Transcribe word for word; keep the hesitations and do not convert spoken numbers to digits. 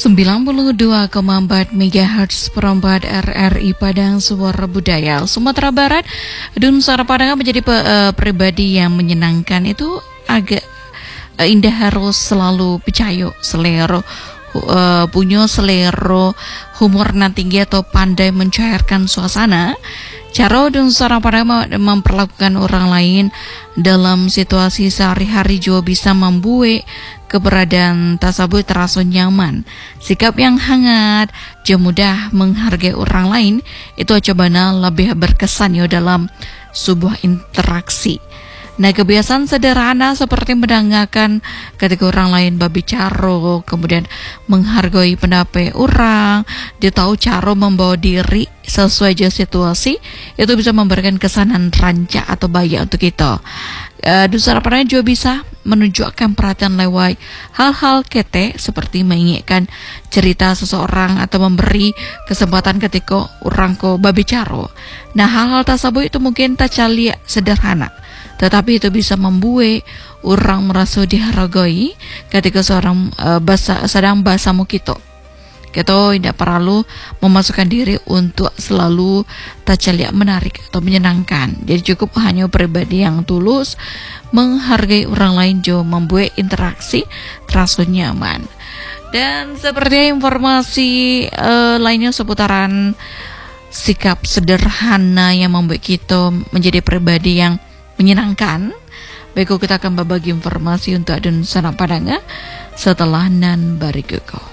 sembilan puluh dua koma empat megahertz perempat R R I Padang Suara Budaya Sumatera Barat. Dun Suara Padang menjadi pe, uh, pribadi yang menyenangkan. Itu agak uh, indah, harus selalu percaya selera uh, punya selera humor na tinggi atau pandai mencairkan suasana. Cara Dun Suara Padang memperlakukan orang lain dalam situasi sehari-hari juga bisa membuat keberadaan tersebut terasa nyaman. Sikap yang hangat, juga mudah menghargai orang lain, itu coba lebih berkesan ya dalam sebuah interaksi. Nah, kebiasaan sederhana seperti mendengarkan ketika orang lain berbicara, kemudian menghargai pendapat orang, dia tahu cara membawa diri sesuai dengan situasi, itu bisa memberikan kesanan rancak atau baik untuk kita. Uh, Dun Suara Padang juga bisa menunjukkan perhatian lewat hal-hal kete seperti mengingatkan cerita seseorang atau memberi kesempatan ketika orang ko berbicara. Nah, hal-hal tersebut itu mungkin tak cali sederhana, tetapi itu bisa membuat orang merasa dihargai ketika seorang uh, bahasa, sedang bahasamu kita. Kita tidak perlu memasukkan diri untuk selalu terlihat menarik atau menyenangkan. Jadi cukup hanya pribadi yang tulus menghargai orang lain juga membuat interaksi terasa nyaman. Dan seperti informasi uh, lainnya seputaran sikap sederhana yang membuat kita menjadi pribadi yang menyenangkan. Baiklah, kita akan berbagi informasi untuk Dun Suara Padang setelah nan berikut.